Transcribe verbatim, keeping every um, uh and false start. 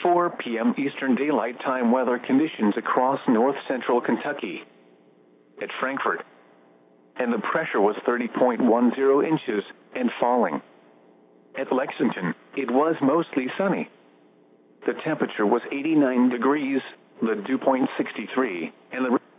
four p m Eastern Daylight Time weather conditions across north-central Kentucky. At Frankfort, and the pressure was thirty point one zero inches and falling. At Lexington, it was mostly sunny. The temperature was eighty-nine degrees, the dew point sixty-three, and the